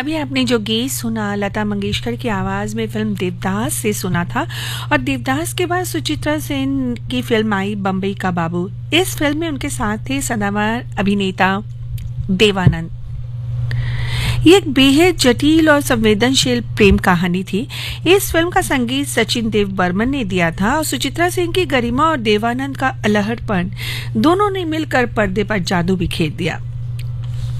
अभी आपने जो गीत सुना लता मंगेशकर की आवाज में फिल्म देवदास से सुना था। और देवदास के बाद सुचित्रा सेन की फिल्म आई बम्बई का बाबू। इस फिल्म में उनके साथ थे सदाबहार अभिनेता देवानंद। ये एक बेहद जटिल और संवेदनशील प्रेम कहानी थी। इस फिल्म का संगीत सचिन देव बर्मन ने दिया था और सुचित्रा सेन की गरिमा और देवानंद का अलहड़पन दोनों ने मिलकर पर्दे पर जादू बिखेर दिया।